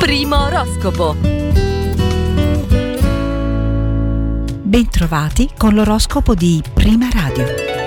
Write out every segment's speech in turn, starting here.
Primo oroscopo. Bentrovati con l'oroscopo di Prima Radio.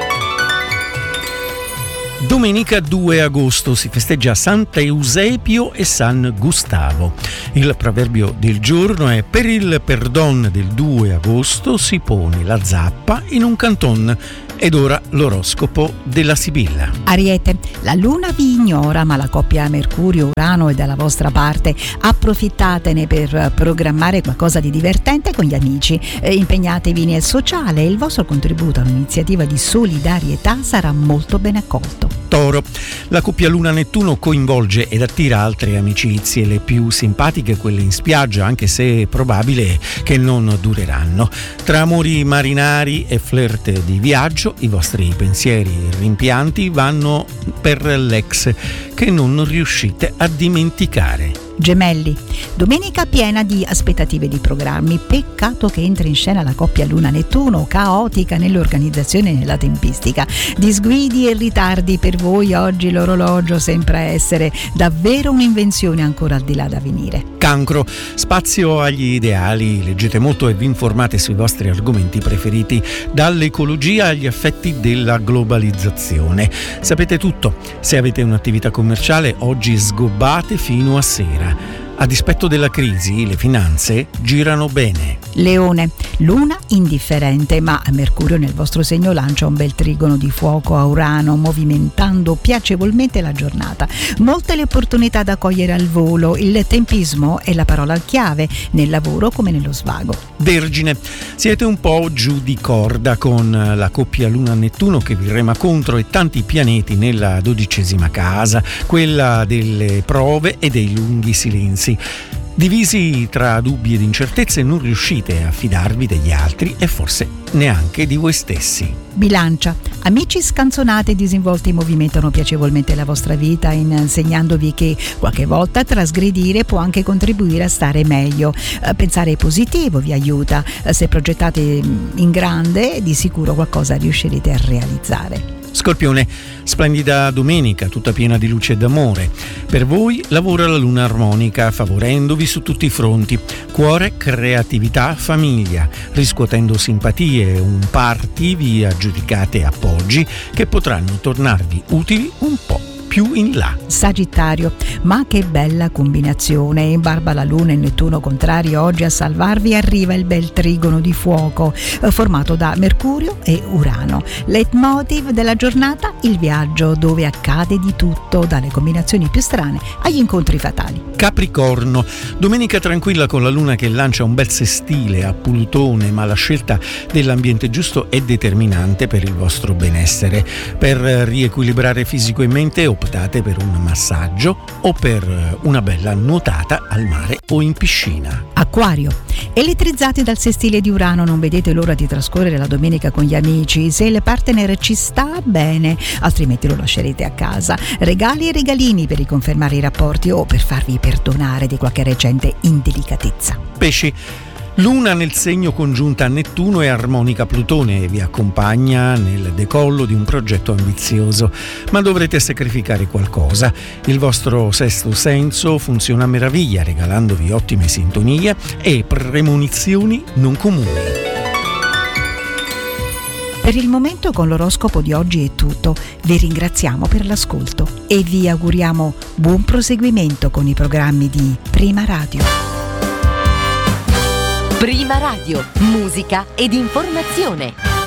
Domenica 2 agosto si festeggia Sant'Eusebio e San Gustavo. Il proverbio del giorno è: per il perdon del 2 agosto si pone la zappa in un canton. Ed ora l'oroscopo della Sibilla. Ariete, la luna vi ignora, ma la coppia Mercurio-Urano è dalla vostra parte. Approfittatene per programmare qualcosa di divertente con gli amici. Impegnatevi nel sociale e il vostro contributo a un'iniziativa di solidarietà sarà molto ben accolto. Toro, la coppia Luna-Nettuno coinvolge ed attira altre amicizie, le più simpatiche quelle in spiaggia, anche se è probabile che non dureranno. Tra amori marinari e flirt di viaggio, i vostri pensieri rimpianti vanno per l'ex che non riuscite a dimenticare. Gemelli, domenica piena di aspettative di programmi. Peccato che entri in scena la coppia Luna-Nettuno, caotica nell'organizzazione e nella tempistica. Disguidi e ritardi per voi oggi. L'orologio sembra essere davvero un'invenzione ancora al di là da venire. Cancro, spazio agli ideali, leggete molto e vi informate sui vostri argomenti preferiti, dall'ecologia agli effetti della globalizzazione. Sapete tutto. Se avete un'attività commerciale, oggi sgobbate fino a sera. A dispetto della crisi, le finanze girano bene. Leone, luna indifferente, ma Mercurio nel vostro segno lancia un bel trigono di fuoco a Urano, movimentando piacevolmente la giornata. Molte le opportunità da cogliere al volo. Il tempismo è la parola chiave nel lavoro come nello svago. Vergine, siete un po' giù di corda con la coppia Luna-Nettuno che vi rema contro e tanti pianeti nella 12ª casa, quella delle prove e dei lunghi silenzi. Divisi tra dubbi ed incertezze, non riuscite a fidarvi degli altri e forse neanche di voi stessi. Bilancia, amici scanzonati e disinvolti movimentano piacevolmente la vostra vita, insegnandovi che qualche volta trasgredire può anche contribuire a stare meglio. Pensare positivo vi aiuta. Se progettate in grande, di sicuro qualcosa riuscirete a realizzare. Scorpione, splendida domenica, tutta piena di luce e d'amore. Per voi lavora la luna armonica, favorendovi su tutti i fronti. Cuore, creatività, famiglia. Riscuotendo simpatie e un party vi aggiudicate appoggi che potranno tornarvi utili un po' più in là. Sagittario, ma che bella combinazione. In barba la luna e Nettuno contrari, oggi a salvarvi arriva il bel trigono di fuoco formato da Mercurio e Urano. Leitmotiv della giornata, il viaggio dove accade di tutto, dalle combinazioni più strane agli incontri fatali. Capricorno, domenica tranquilla con la luna che lancia un bel sestile a Plutone, ma la scelta dell'ambiente giusto è determinante per il vostro benessere. Per riequilibrare fisico e mente optate per un massaggio o per una bella nuotata al mare o in piscina. Acquario, elettrizzati dal sestile di Urano, non vedete l'ora di trascorrere la domenica con gli amici. Se il partner ci sta, bene, altrimenti lo lascerete a casa. Regali e regalini per riconfermare i rapporti o per farvi perdonare di qualche recente indelicatezza. Pesci, luna nel segno congiunta a Nettuno e armonica Plutone vi accompagna nel decollo di un progetto ambizioso, ma dovrete sacrificare qualcosa. Il vostro sesto senso funziona a meraviglia, regalandovi ottime sintonie e premonizioni non comuni. Per il momento con l'oroscopo di oggi è tutto. Vi ringraziamo per l'ascolto e vi auguriamo buon proseguimento con i programmi di Prima Radio. Prima Radio, musica ed informazione.